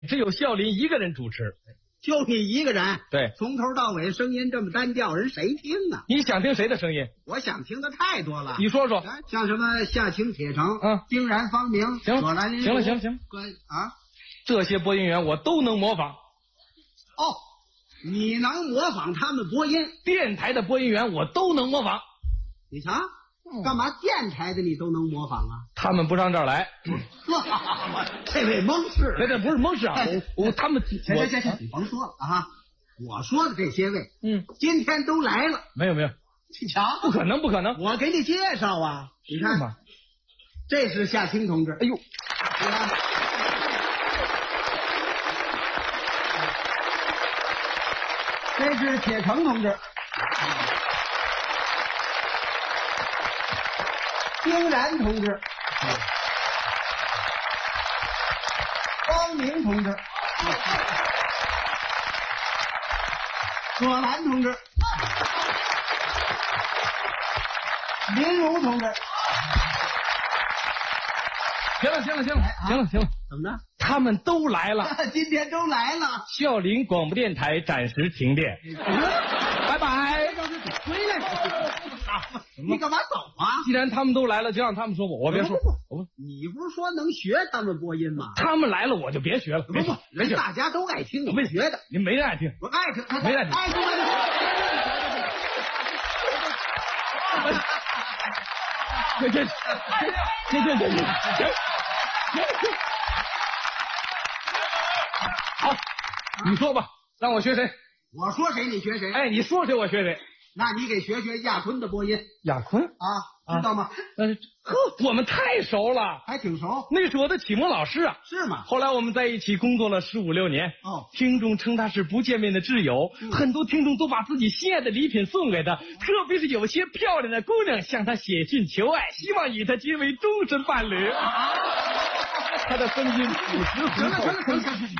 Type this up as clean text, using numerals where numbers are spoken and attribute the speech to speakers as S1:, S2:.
S1: 只有笑林一个人主持。
S2: 就你一个人，
S1: 对，
S2: 从头到尾声音这么单调，人谁听啊？
S1: 你想听谁的声音？
S2: 我想听的太多了。
S1: 你说说，
S2: 像什么夏青铁城，丁然方明，
S1: 行
S2: 葛兰林，
S1: 行了，这些播音员我都能模仿。
S2: 哦，你能模仿他们播音？
S1: 电台的播音员我都能模仿。
S2: 你瞧，干嘛电台的你都能模仿啊？
S1: 他们不上这儿来。
S2: 这位蒙氏，
S1: 这不是蒙氏啊，他们
S2: 行，你甭说了啊！我说的这些位，今天都来了。
S1: 没有，
S2: 你瞧，
S1: 不可能，
S2: 我给你介绍啊！你看嘛，这是夏青同志。哎呦，这是铁城同志，丁然同志，方明同志，葛兰同志，林如同志。
S1: 行了，
S2: 怎么着？
S1: 他们都来了，
S2: 今天都来了。
S1: 孝林广播电台暂时停电，拜拜。
S2: 回来，你干嘛走啊？
S1: 既然他们都来了，就让他们说吧，我别说。
S2: 你不是说能学他们播音吗？
S1: 他们来了，我就别学了。
S2: 不，人大家都爱听，你没学的，
S1: 你没人爱听，
S2: 我爱听，
S1: 没人爱听。这。好，你说吧，让我学谁？
S2: 我说谁你学谁？
S1: 哎，你说谁我学谁？
S2: 那你给学亚坤的播音。
S1: 亚坤
S2: 知道吗？
S1: 我们太熟了，
S2: 还挺熟。
S1: 那是我的启蒙老师啊。
S2: 是吗？
S1: 后来我们在一起工作了15、16年。听众称他是不见面的挚友，很多听众都把自己心爱的礼品送给他，特别是有些漂亮的姑娘向他写信求爱，希望与他结为终身伴侣。他的声音朴实浑厚。